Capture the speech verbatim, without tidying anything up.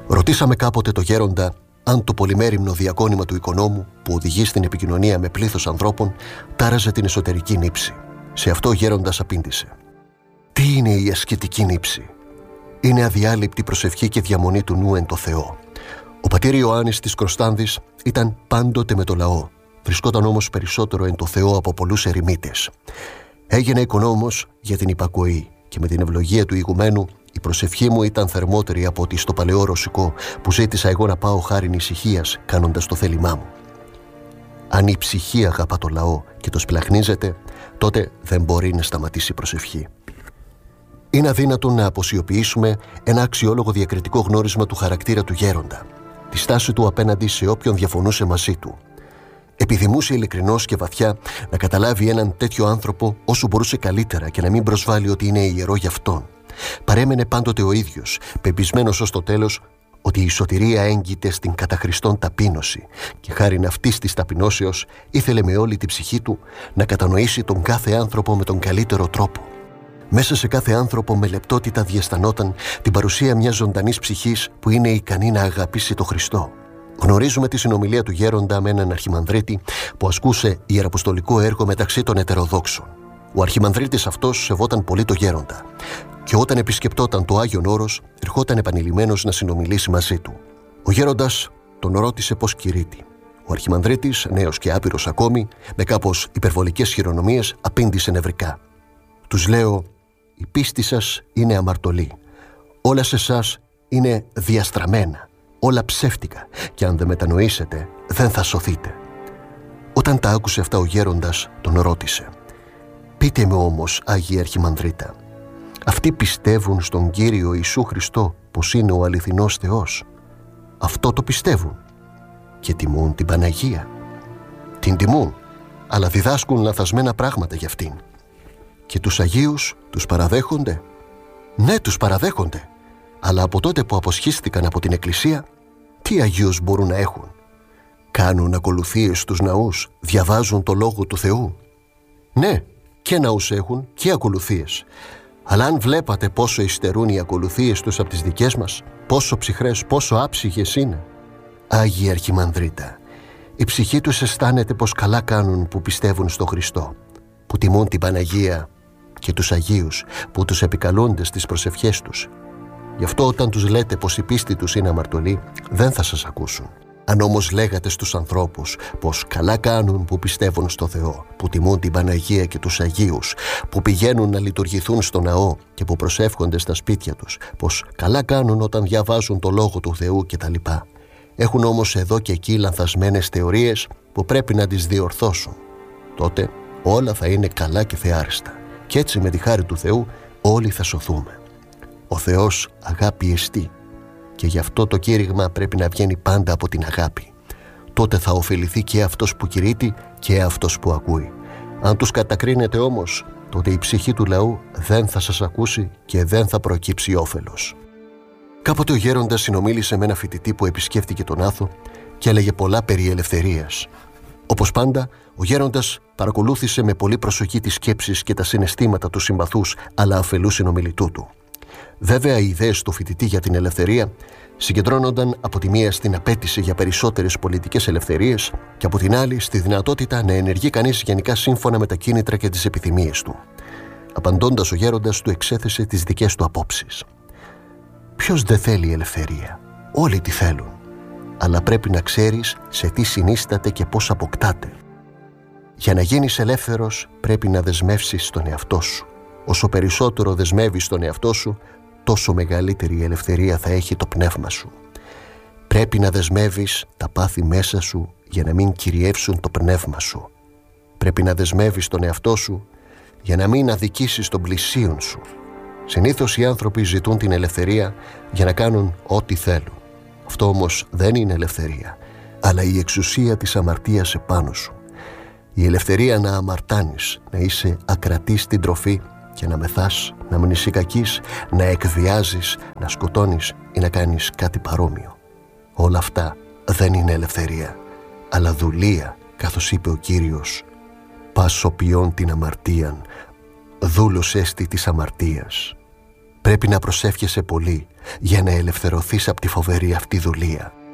Ρωτήσαμε κάποτε το γέροντα αν το πολυμέριμνο διακόνημα του οικονόμου που οδηγεί στην επικοινωνία με πλήθος ανθρώπων τάραζε την εσωτερική νύψη. Σε αυτό ο γέροντας απήντησε: «Τι είναι η ασκητική νύψη? Είναι αδιάλειπτη προσευχή και διαμονή του νου εν το Θεό». Ο πατήρ Ιωάννης της Κροστάνδης ήταν πάντοτε με το λαό. Βρισκόταν όμως περισσότερο εν το Θεό από πολλούς ερημίτες. Έγινε οικονόμος για την υπακοή και με την ευλογία του ηγουμένου η προσευχή μου ήταν θερμότερη από ότι στο παλαιό ρωσικό που ζήτησα εγώ να πάω χάριν ησυχίας κάνοντας το θέλημά μου. Αν η ψυχή αγαπά το λαό και το σπλαχνίζεται, τότε δεν μπορεί να σταματήσει η προσευχή. Είναι αδύνατο να αποσιοποιήσουμε ένα αξιόλογο διακριτικό γνώρισμα του χαρακτήρα του γέροντα, τη στάση του απέναντι σε όποιον διαφωνούσε μαζί του. Επιθυμούσε ειλικρινώς και βαθιά να καταλάβει έναν τέτοιο άνθρωπο όσο μπορούσε καλύτερα και να μην προσβάλλει ότι είναι ιερό για αυτόν. Παρέμενε πάντοτε ο ίδιος, πεπισμένος ως το τέλος ότι η σωτηρία έγκυται στην κατά Χριστόν ταπείνωση και χάριν αυτής της ταπεινώσεως ήθελε με όλη την ψυχή του να κατανοήσει τον κάθε άνθρωπο με τον καλύτερο τρόπο. Μέσα σε κάθε άνθρωπο με λεπτότητα διαισθανόταν την παρουσία μιας ζωντανής ψυχής που είναι ικανή να αγαπήσει τον Χριστό. Γνωρίζουμε τη συνομιλία του γέροντα με έναν αρχιμανδρίτη που ασκούσε ιεραποστολικό έργο μεταξύ των ετεροδόξων. Ο αρχιμανδρίτης αυτός σεβόταν πολύ το γέροντα και όταν επισκεπτόταν το Άγιον Όρος ερχόταν επανειλημμένος να συνομιλήσει μαζί του. Ο γέροντας τον ρώτησε πώς κηρύττει. Ο αρχιμανδρίτης, νέος και άπειρος ακόμη, με κάπως υπερβολικές χειρονομίες, απήντησε νευρικά: «Τους λέω, η πίστη σας είναι αμαρτωλή. Όλα σε εσάς είναι διαστραμμένα, όλα ψεύτικα και αν δεν μετανοήσετε δεν θα σωθείτε». Όταν τα άκουσε αυτά ο γέροντας τον ρώτησε: «Πείτε με όμως, Άγιε Αρχιμανδρίτα, αυτοί πιστεύουν στον Κύριο Ιησού Χριστό πως είναι ο αληθινός Θεός? Αυτό το πιστεύουν και τιμούν την Παναγία?» «Την τιμούν, αλλά διδάσκουν λαθασμένα πράγματα για αυτήν». «Και τους Αγίους τους παραδέχονται?» «Ναι, τους παραδέχονται, αλλά από τότε που αποσχίστηκαν από την Εκκλησία, τι Αγίους μπορούν να έχουν? Κάνουν ακολουθίες στους ναούς, διαβάζουν το Λόγο του Θεού?» «Ναι, και ναούς έχουν και ακολουθίες. Αλλά αν βλέπατε πόσο υστερούν οι ακολουθίες τους από τις δικές μας, πόσο ψυχρές, πόσο άψυχες είναι». «Άγιε Αρχιμανδρίτα, η ψυχή τους αισθάνεται πως καλά κάνουν που πιστεύουν στο Χριστό, που τιμούν την Παναγία και τους Αγίους που τους επικαλούνται στις προσευχές τους. Γι' αυτό όταν τους λέτε πως η πίστη τους είναι αμαρτωλή, δεν θα σας ακούσουν. Αν όμως λέγατε στους ανθρώπους πως καλά κάνουν που πιστεύουν στο Θεό, που τιμούν την Παναγία και τους Αγίους, που πηγαίνουν να λειτουργηθούν στο ναό και που προσεύχονται στα σπίτια τους, πως καλά κάνουν όταν διαβάζουν το Λόγο του Θεού κτλ. Έχουν όμως εδώ και εκεί λανθασμένες θεωρίες που πρέπει να τις διορθώσουν. Τότε όλα θα είναι καλά και θεάριστα. Και έτσι με τη χάρη του Θεού όλοι θα σωθούμε. Ο Θεός αγάπη εστί και γι' αυτό το κήρυγμα πρέπει να βγαίνει πάντα από την αγάπη. Τότε θα ωφεληθεί και αυτός που κηρύττει και αυτός που ακούει. Αν τους κατακρίνετε όμως, τότε η ψυχή του λαού δεν θα σας ακούσει και δεν θα προκύψει όφελος. Κάποτε ο γέροντας συνομίλησε με ένα φοιτητή που επισκέφτηκε τον Άθο και έλεγε πολλά περί ελευθερίας. Όπως πάντα, ο γέροντας παρακολούθησε με πολύ προσοχή τις σκέψεις και τα συναισθήματα του συμπαθούς αλλά αφελού συνομιλητού του. Βέβαια, οι ιδέες του φοιτητή για την ελευθερία συγκεντρώνονταν από τη μία στην απέτηση για περισσότερες πολιτικές ελευθερίες και από την άλλη στη δυνατότητα να ενεργεί κανείς γενικά σύμφωνα με τα κίνητρα και τις επιθυμίες του. Απαντώντας, ο γέροντας του εξέθεσε τις δικές του απόψεις. Ποιος δεν θέλει ελευθερία? Όλοι τη θέλουν. Αλλά πρέπει να ξέρεις σε τι συνίσταται και πώς αποκτάται. Για να γίνεις ελεύθερος πρέπει να δεσμεύσεις τον εαυτό σου. Όσο περισσότερο δεσμεύεις τον εαυτό σου, τόσο μεγαλύτερη ελευθερία θα έχει το πνεύμα σου. Πρέπει να δεσμεύεις τα πάθη μέσα σου για να μην κυριεύσουν το πνεύμα σου. Πρέπει να δεσμεύεις τον εαυτό σου για να μην αδικήσεις τον πλησίον σου. Συνήθως οι άνθρωποι ζητούν την ελευθερία για να κάνουν ό,τι θέλουν. Αυτό όμως δεν είναι ελευθερία, αλλά η εξουσία της αμαρτίας επάνω σου. Η ελευθερία να αμαρτάνεις, να είσαι ακρατής στην τροφή και να μεθάς, να μνησικακείς, να εκβιάζεις, να σκοτώνεις ή να κάνεις κάτι παρόμοιο. Όλα αυτά δεν είναι ελευθερία, αλλά δουλεία, καθώς είπε ο Κύριος. «Πας οποιών την αμαρτίαν, δούλος έστι της αμαρτίας». Πρέπει να προσεύχεσαι πολύ για να ελευθερωθείς από τη φοβερή αυτή δουλεία.